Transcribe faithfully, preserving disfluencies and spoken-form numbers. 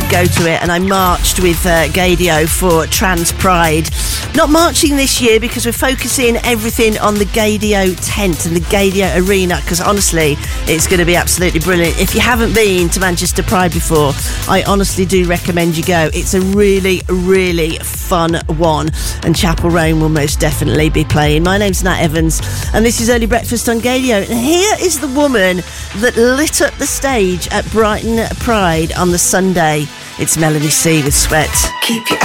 go to it, and I marched with uh, Gaydio for Trans Pride. Not marching this year because we're focusing everything on the Gaydio tent and the Gaydio arena, because honestly, it's going to be absolutely brilliant. If you haven't been to Manchester Pride before, I honestly do recommend you go. It's a really, really fun one, and Chapel Roan will most definitely be playing. My name's Nat Evans, and this is Early Breakfast on Gaydio. And here is the woman that lit up the stage at Brighton Pride on the Sunday. It's Melanie C with Sweat. Keep your